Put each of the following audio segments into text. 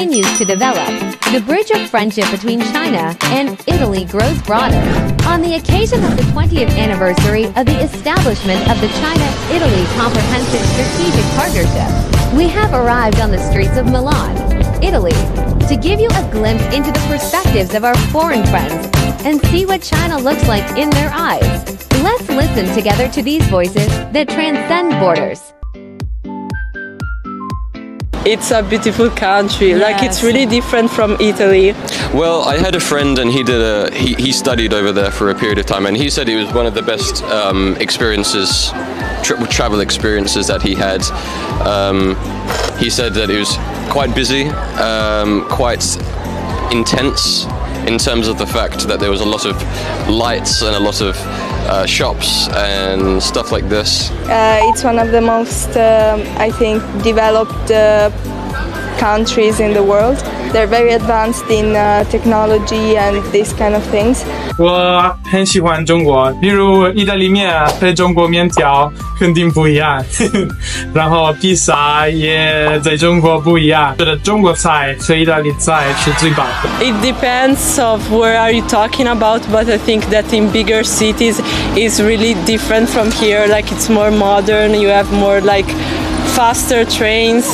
continues to develop, the bridge of friendship between China and Italy grows broader. On the occasion of the 20th anniversary of the establishment of the China-Italy Comprehensive Strategic Partnership, we have arrived on the streets of Milan, Italy, to give you a glimpse into the perspectives of our foreign friends and see what China looks like in their eyes. Let's listen together to these voices that transcend borders. It's a beautiful country. Yes. Like, it's really different from Italy. Well, I had a friend and he studied over there for a period of time, and he said it was one of the best travel experiences that he had. He said that it was quite busy, quite intense in terms of the fact that there was a lot of lights and a lot of shops and stuff like this. It's one of the most, I think, developed countries in the world. They're very advanced in technology and these kind of things. 我很喜欢中国，比如意大利面和中国面条肯定不一样，然后披萨也在中国不一样。觉得中国菜和意大利菜是最棒的。 It depends of where are you talking about, but I think that in bigger cities is really different from here. Like, it's more modern, you have more like faster trains.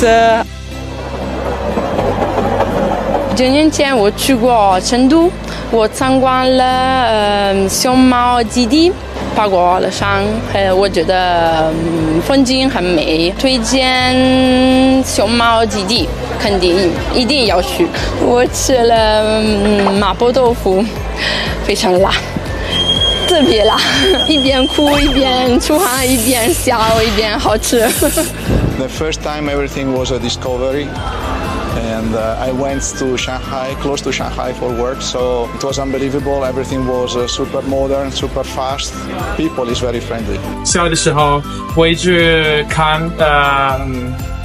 9年前我去过成都，我参观了熊猫基地，爬过了山，我觉得风景很美，推荐熊猫基地，肯定一定要去。我吃了麻婆豆腐，非常辣，特别辣，一边哭一边出汗，一边笑一边好吃。 The first time everything was a discovery. And I went to Shanghai, close to Shanghai for work, so it was unbelievable. Everything was super modern, super fast. People is very friendly. 小的时候我一直看